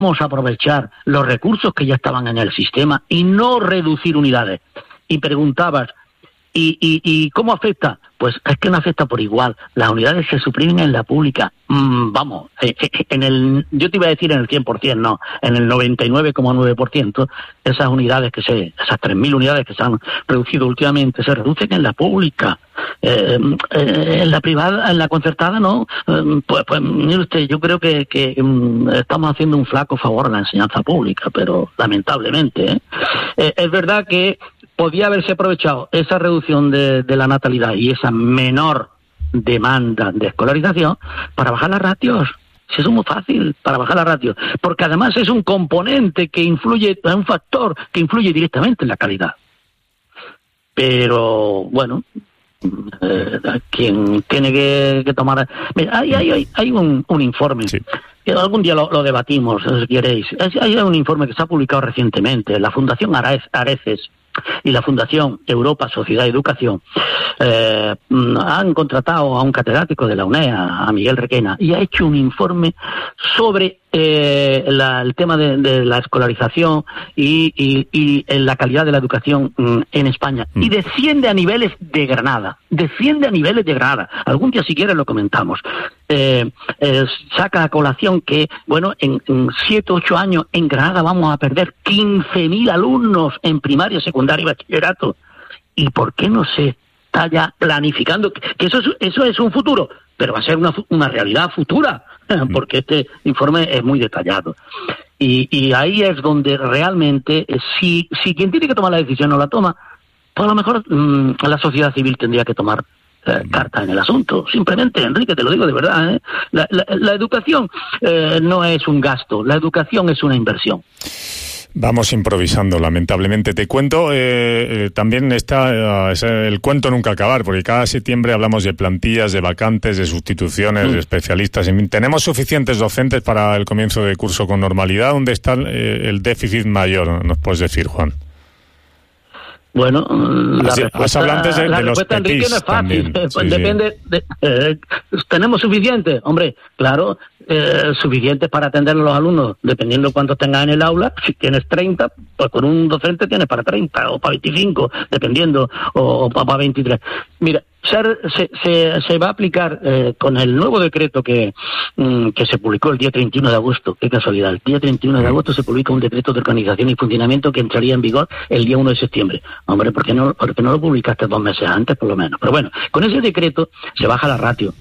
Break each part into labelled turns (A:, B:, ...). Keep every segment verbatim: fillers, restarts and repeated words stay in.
A: a aprovechar los recursos que ya estaban en el sistema y no reducir unidades. Y preguntabas, ¿y, y, y cómo afecta? Pues es que no afecta por igual. Las unidades se suprimen en la pública. Mm, vamos, eh, eh, en el, yo te iba a decir en el cien por ciento, no, en el noventa y nueve coma nueve por ciento, esas unidades que se, esas tres mil unidades que se han reducido últimamente, se reducen en la pública. Eh, eh, en la privada, en la concertada, no. Eh, pues, pues mire usted, yo creo que, que um, estamos haciendo un flaco favor a la enseñanza pública, pero lamentablemente. ¿eh? Eh, es verdad que podía haberse aprovechado esa reducción de, de la natalidad y esa menor demanda de escolarización para bajar las ratios. Si eso es muy fácil, para bajar la ratio, porque además es un componente que influye, es un factor que influye directamente en la calidad. Pero, bueno, eh, quien tiene que, que tomar... Mira, hay, hay, hay un, un informe, sí, que algún día lo, lo debatimos, si queréis. Hay un informe que se ha publicado recientemente, la Fundación Areces y la Fundación Europa Sociedad y Educación eh, han contratado a un catedrático de la U N E D, a Miguel Requena, y ha hecho un informe sobre eh, la, el tema de, de la escolarización y, y, y la calidad de la educación mm, en España, mm. y desciende a niveles de Granada, desciende a niveles de Granada. Algún día si quieres lo comentamos. Eh, eh, saca a colación que, bueno, en, en siete, ocho años en Granada vamos a perder quince mil alumnos en primaria, secundaria y bachillerato. ¿Y por qué no se está ya planificando? Que eso es, eso es un futuro, pero va a ser una, una realidad futura, porque este informe es muy detallado. Y, y ahí es donde realmente, si, si quien tiene que tomar la decisión no la toma, pues a lo mejor mmm, la sociedad civil tendría que tomar Eh, carta en el asunto. Simplemente, Enrique, te lo digo de verdad, ¿eh? la, la, la educación eh, no es un gasto, la educación es una inversión.
B: Vamos improvisando, lamentablemente. Te cuento, eh, eh, también está eh, es el cuento nunca acabar, porque cada septiembre hablamos de plantillas, de vacantes, de sustituciones, mm. de especialistas. ¿Tenemos suficientes docentes para el comienzo de curso con normalidad? ¿Dónde está eh, el déficit mayor? ¿Nos puedes decir, Juan?
A: Bueno, la
B: Así,
A: respuesta,
B: de, de
A: la
B: los
A: respuesta Enrique, no es fácil. Pues sí, depende. Sí. De, eh, ¿Tenemos suficiente? Hombre, claro, eh, suficiente para atender a los alumnos, dependiendo de cuántos tengas en el aula. Si tienes treinta, pues con un docente tienes para treinta, o para veinticinco, dependiendo, o, o para veintitrés. Mira, se, se, se va a aplicar eh, con el nuevo decreto que, mm, que se publicó el día treinta y uno de agosto. Qué casualidad, el día treinta y uno de agosto se publica un decreto de organización y funcionamiento que entraría en vigor el día uno de septiembre. Hombre, ¿por qué no, por qué no lo publicaste dos meses antes, por lo menos? Pero bueno, con ese decreto se baja la ratio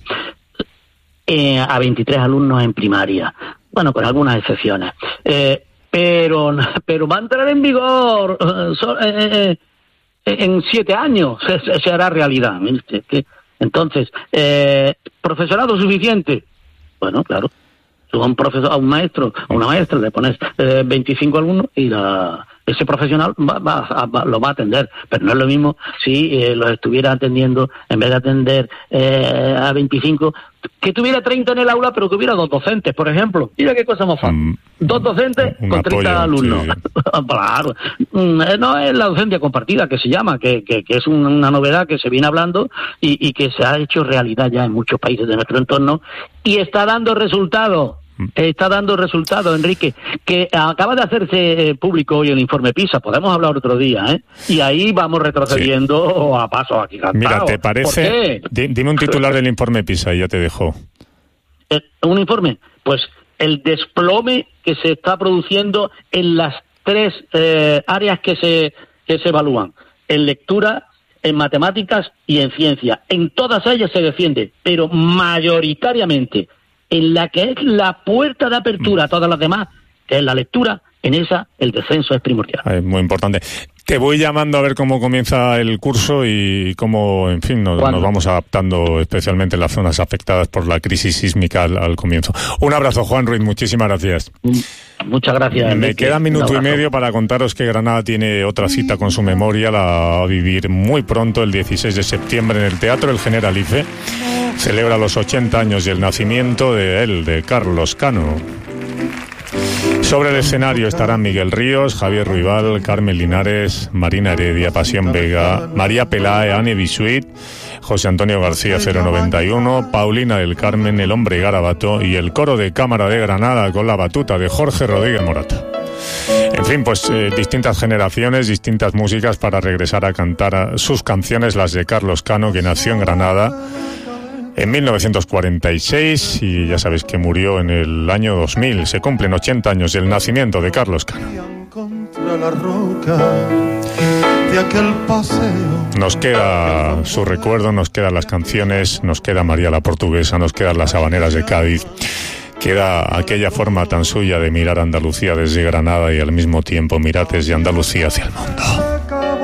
A: eh, a veintitrés alumnos en primaria. Bueno, con algunas excepciones. Eh, pero, pero va a entrar en vigor eh, so, eh, eh, en siete años, se, se hará realidad. Entonces, eh, ¿profesorado suficiente? Bueno, claro. Tú a un profesor, a un maestro, a una maestra le pones eh, veinticinco alumnos y la, ese profesional va, va, va, lo va a atender. Pero no es lo mismo si eh, los estuviera atendiendo, en vez de atender eh, a veinticinco, que tuviera treinta en el aula, pero tuviera dos docentes, por ejemplo. Mira qué cosa más fácil. Um, dos docentes con treinta alumnos. Sí. Claro. No es la docencia compartida, que se llama, que, que, que es una novedad que se viene hablando y, y que se ha hecho realidad ya en muchos países de nuestro entorno y está dando resultados. Está dando resultados, Enrique, que acaba de hacerse público hoy el informe PISA. Podemos hablar otro día, ¿eh? Y ahí vamos retrocediendo, sí, a pasos agigantados.
B: Mira, ¿te parece? Dime un titular del informe PISA y ya te dejo.
A: ¿Un informe? Pues el desplome que se está produciendo en las tres eh, áreas que se, que se evalúan. En lectura, en matemáticas y en ciencia. En todas ellas se defiende, pero mayoritariamente en la que es la puerta de apertura a todas las demás, que es la lectura, en esa el descenso es primordial.
B: Es muy importante. Te voy llamando a ver cómo comienza el curso y cómo, en fin, nos, nos vamos adaptando, especialmente en las zonas afectadas por la crisis sísmica al, al comienzo. Un abrazo, Juan Ruiz, muchísimas gracias.
A: Muchas gracias.
B: Me
A: Enrique.
B: queda un minuto y medio para contaros que Granada tiene otra cita con su memoria, la va a vivir muy pronto, el dieciséis de septiembre, en el Teatro El Generalife. Celebra los ochenta años y el nacimiento de él, de Carlos Cano. Sobre el escenario estarán Miguel Ríos, Javier Ruibal, Carmen Linares, Marina Heredia, Pasión Vega, María Pelae, Anne Bisuit, José Antonio García cero noventa y uno, Paulina del Carmen, El Hombre Garabato y el Coro de Cámara de Granada con la batuta de Jorge Rodríguez Morata. En fin, pues eh, distintas generaciones, distintas músicas para regresar a cantar a sus canciones, las de Carlos Cano, que nació en Granada en mil novecientos cuarenta y seis y ya sabéis que murió en el año dos mil. Se cumplen ochenta años del nacimiento de Carlos Cano. Nos queda su recuerdo, nos quedan las canciones, nos queda María la Portuguesa, nos quedan las habaneras de Cádiz. Queda aquella forma tan suya de mirar Andalucía desde Granada y al mismo tiempo mirar desde Andalucía hacia el mundo.